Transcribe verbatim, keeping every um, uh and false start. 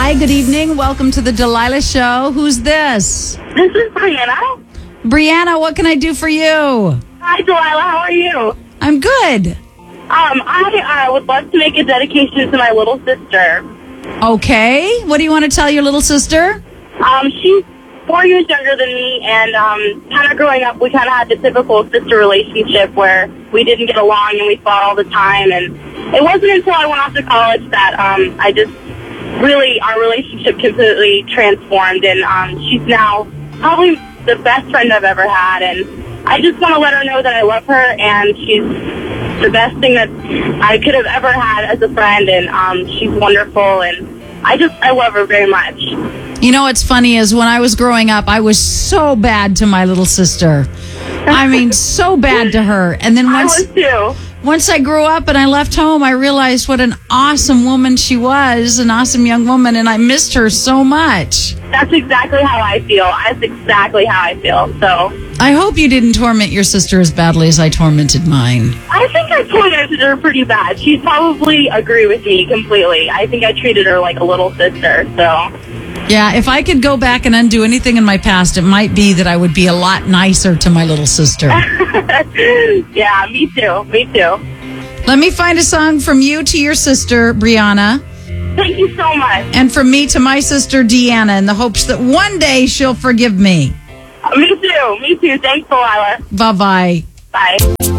Hi, good evening. Welcome to the Delilah Show. Who's this? This is Brianna. Brianna, what can I do for you? Hi, Delilah. How are you? I'm good. Um, I uh, would love to make a dedication to my little sister. Okay. What do you want to tell your little sister? Um, she's four years younger than me, and um, kind of growing up, we kind of had the typical sister relationship where we didn't get along and we fought all the time. And it wasn't until I went off to college that um, I just really, our relationship completely transformed, and um, she's now probably the best friend I've ever had. And I just want to let her know that I love her, and she's the best thing that I could have ever had as a friend, and um, she's wonderful, and I just, I love her very much. You know what's funny is when I was growing up, I was so bad to my little sister. I mean, so bad to her. And then once, I was too. Once I grew up and I left home, I realized what an awesome woman she was, an awesome young woman, and I missed her so much. That's exactly how I feel. That's exactly how I feel. So I hope you didn't torment your sister as badly as I tormented mine. I think I tormented her pretty bad. She'd probably agree with me completely. I think I treated her like a little sister. So yeah, if I could go back and undo anything in my past, it might be that I would be a lot nicer to my little sister. Yeah, me too. Me too. Let me find a song from you to your sister, Brianna. Thank you so much. And from me to my sister, Deanna, in the hopes that one day she'll forgive me. Me too. Me too. Thanks, Delilah. Bye-bye. Bye.